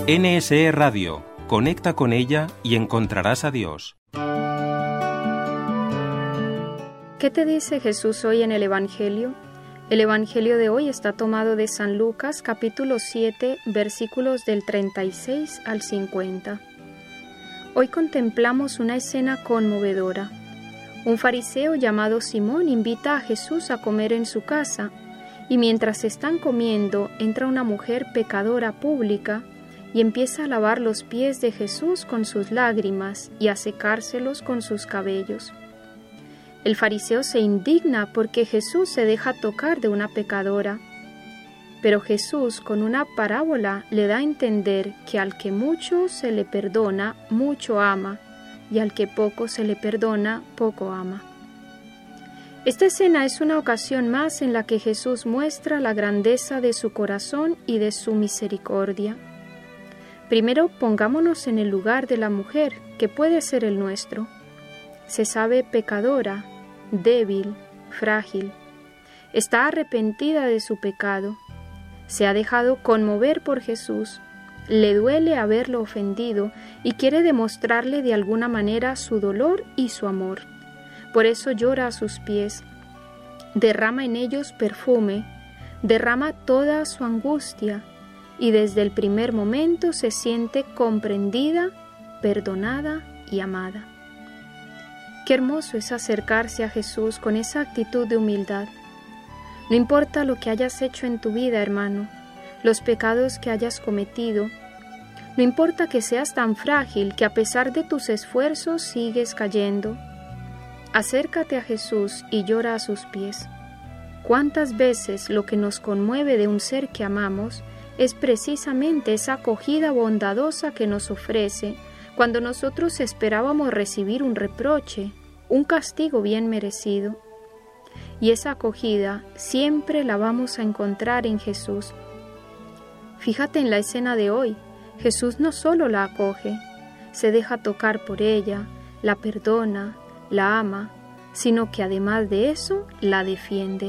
NSE Radio. Conecta con ella y encontrarás a Dios. ¿Qué te dice Jesús hoy en el Evangelio? El Evangelio de hoy está tomado de San Lucas, capítulo 7, versículos del 36 al 50. Hoy contemplamos una escena conmovedora. Un fariseo llamado Simón invita a Jesús a comer en su casa, y mientras están comiendo, entra una mujer pecadora pública y empieza a lavar los pies de Jesús con sus lágrimas y a secárselos con sus cabellos. El fariseo se indigna porque Jesús se deja tocar de una pecadora, pero Jesús con una parábola le da a entender que al que mucho se le perdona, mucho ama, y al que poco se le perdona, poco ama. Esta escena es una ocasión más en la que Jesús muestra la grandeza de su corazón y de su misericordia. Primero pongámonos en el lugar de la mujer, que puede ser el nuestro. Se sabe pecadora, débil, frágil. Está arrepentida de su pecado. Se ha dejado conmover por Jesús. Le duele haberlo ofendido y quiere demostrarle de alguna manera su dolor y su amor. Por eso llora a sus pies. Derrama en ellos perfume, derrama toda su angustia y desde el primer momento se siente comprendida, perdonada y amada. Qué hermoso es acercarse a Jesús con esa actitud de humildad. No importa lo que hayas hecho en tu vida, hermano, los pecados que hayas cometido, no importa que seas tan frágil que a pesar de tus esfuerzos sigues cayendo. Acércate a Jesús y llora a sus pies. ¿Cuántas veces lo que nos conmueve de un ser que amamos es precisamente esa acogida bondadosa que nos ofrece cuando nosotros esperábamos recibir un reproche, un castigo bien merecido? Y esa acogida siempre la vamos a encontrar en Jesús. Fíjate en la escena de hoy. Jesús no solo la acoge, se deja tocar por ella, la perdona, la ama, sino que además de eso, la defiende.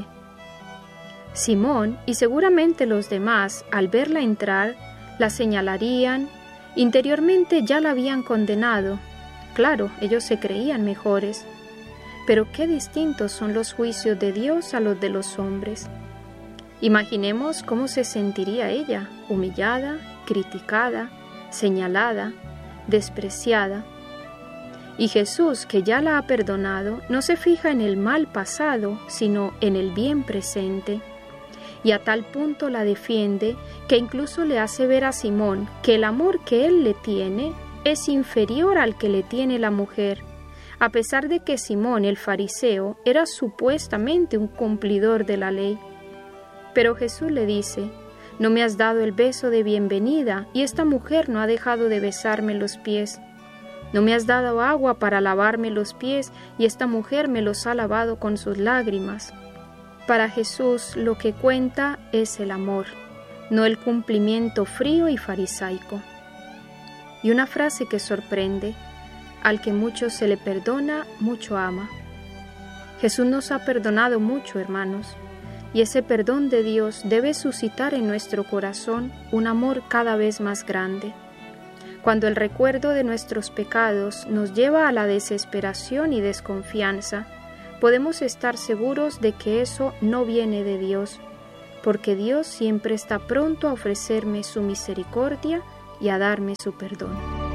Simón y seguramente los demás, al verla entrar, la señalarían. Interiormente ya la habían condenado. Claro, ellos se creían mejores. Pero qué distintos son los juicios de Dios a los de los hombres. Imaginemos cómo se sentiría ella, humillada, criticada, señalada, despreciada. Y Jesús, que ya la ha perdonado, no se fija en el mal pasado, sino en el bien presente. Y a tal punto la defiende que incluso le hace ver a Simón que el amor que él le tiene es inferior al que le tiene la mujer, a pesar de que Simón el fariseo era supuestamente un cumplidor de la ley. Pero Jesús le dice: no me has dado el beso de bienvenida y esta mujer no ha dejado de besarme los pies. No me has dado agua para lavarme los pies y esta mujer me los ha lavado con sus lágrimas. Para Jesús lo que cuenta es el amor, no el cumplimiento frío y farisaico. Y una frase que sorprende: al que mucho se le perdona, mucho ama. Jesús nos ha perdonado mucho, hermanos, y ese perdón de Dios debe suscitar en nuestro corazón un amor cada vez más grande. Cuando el recuerdo de nuestros pecados nos lleva a la desesperación y desconfianza, podemos estar seguros de que eso no viene de Dios, porque Dios siempre está pronto a ofrecerme su misericordia y a darme su perdón.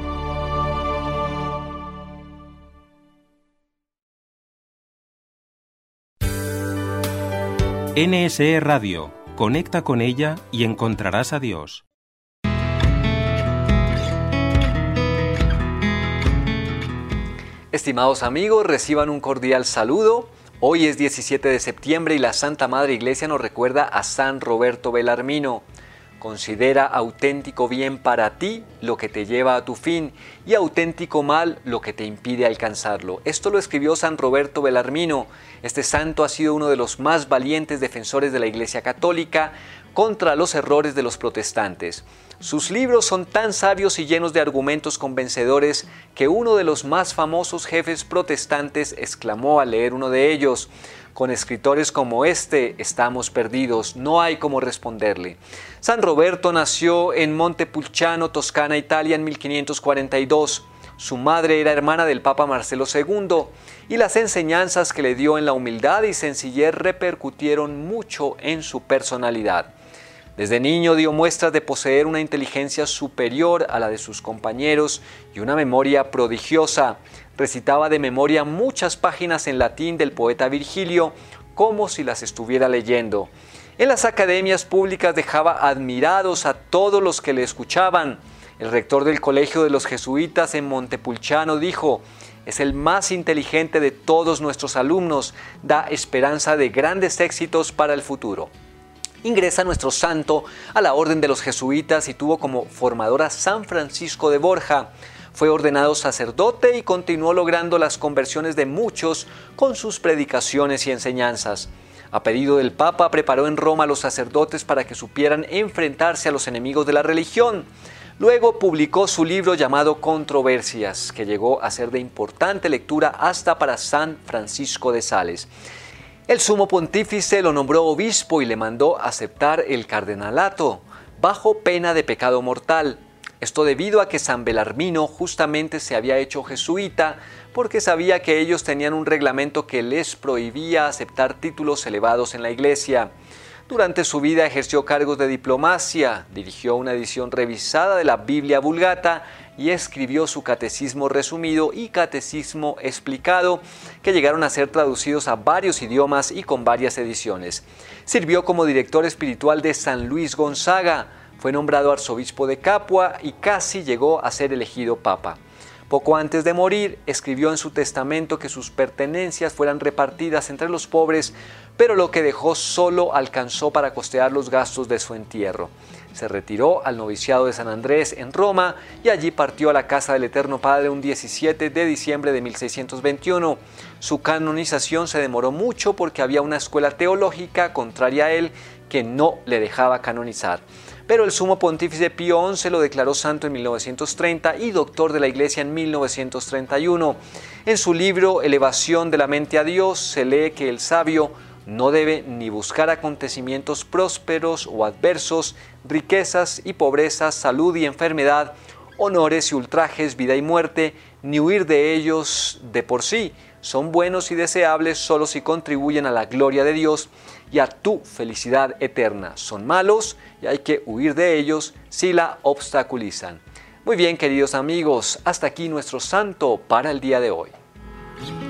NSE Radio. Conecta con ella y encontrarás a Dios. Estimados amigos, reciban un cordial saludo. Hoy es 17 de septiembre y la Santa Madre Iglesia nos recuerda a San Roberto Belarmino. Considera auténtico bien para ti lo que te lleva a tu fin y auténtico mal lo que te impide alcanzarlo. Esto lo escribió San Roberto Belarmino. Este santo ha sido uno de los más valientes defensores de la Iglesia Católica contra los errores de los protestantes. Sus libros son tan sabios y llenos de argumentos convencedores que uno de los más famosos jefes protestantes exclamó al leer uno de ellos: Con escritores como este estamos perdidos, no hay cómo responderle. San Roberto nació en Montepulciano, Toscana, Italia, en 1542. Su madre era hermana del Papa Marcelo II y las enseñanzas que le dio en la humildad y sencillez repercutieron mucho en su personalidad. Desde niño dio muestras de poseer una inteligencia superior a la de sus compañeros y una memoria prodigiosa. Recitaba de memoria muchas páginas en latín del poeta Virgilio, como si las estuviera leyendo. En las academias públicas dejaba admirados a todos los que le escuchaban. El rector del colegio de los jesuitas en Montepulciano dijo: «Es el más inteligente de todos nuestros alumnos, da esperanza de grandes éxitos para el futuro». Ingresa nuestro santo a la orden de los jesuitas y tuvo como formador a San Francisco de Borja. Fue ordenado sacerdote y continuó logrando las conversiones de muchos con sus predicaciones y enseñanzas. A pedido del Papa, preparó en Roma a los sacerdotes para que supieran enfrentarse a los enemigos de la religión. Luego publicó su libro llamado Controversias, que llegó a ser de importante lectura hasta para San Francisco de Sales. El sumo pontífice lo nombró obispo y le mandó aceptar el cardenalato, bajo pena de pecado mortal. Esto debido a que San Belarmino justamente se había hecho jesuita, porque sabía que ellos tenían un reglamento que les prohibía aceptar títulos elevados en la iglesia. Durante su vida ejerció cargos de diplomacia, dirigió una edición revisada de la Biblia Vulgata y escribió su Catecismo resumido y Catecismo explicado, que llegaron a ser traducidos a varios idiomas y con varias ediciones. Sirvió como director espiritual de San Luis Gonzaga, fue nombrado arzobispo de Capua y casi llegó a ser elegido papa. Poco antes de morir, escribió en su testamento que sus pertenencias fueran repartidas entre los pobres, pero lo que dejó solo alcanzó para costear los gastos de su entierro. Se retiró al noviciado de San Andrés en Roma y allí partió a la casa del Eterno Padre un 17 de diciembre de 1621. Su canonización se demoró mucho porque había una escuela teológica contraria a él que no le dejaba canonizar. Pero el sumo pontífice Pío XI lo declaró santo en 1930 y doctor de la Iglesia en 1931. En su libro Elevación de la mente a Dios se lee que el sabio no debe ni buscar acontecimientos prósperos o adversos, riquezas y pobrezas, salud y enfermedad, honores y ultrajes, vida y muerte, ni huir de ellos de por sí. Son buenos y deseables solo si contribuyen a la gloria de Dios y a tu felicidad eterna. Son malos y hay que huir de ellos si la obstaculizan. Muy bien, queridos amigos, hasta aquí nuestro santo para el día de hoy.